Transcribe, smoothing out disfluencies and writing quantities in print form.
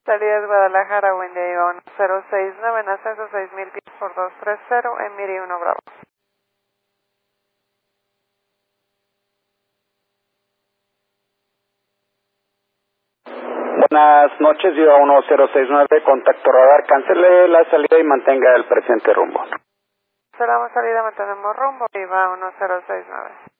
Salida de Guadalajara, Wendy, iba 1069, en ascenso 6000 pies por 230, en Miri 1 Bravo. Buenas noches, Viva 1069, contacto radar, cancele la salida y mantenga el presente rumbo. Cancelamos salida, mantenemos rumbo, Viva 1069.